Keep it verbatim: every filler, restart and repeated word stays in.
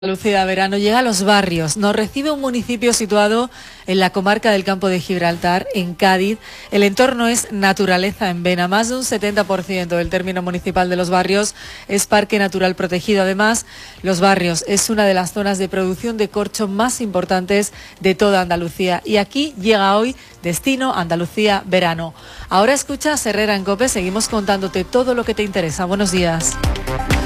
Andalucía Verano llega a los barrios. Nos recibe un municipio situado en la comarca del Campo de Gibraltar, en Cádiz. El entorno es naturaleza en vena. Más de un setenta por ciento del término municipal de los barrios es parque natural protegido. Además, los barrios es una de las zonas de producción de corcho más importantes de toda Andalucía. Y aquí llega hoy Destino Andalucía Verano. Ahora escuchas Herrera en COPE. Seguimos contándote todo lo que te interesa. Buenos días.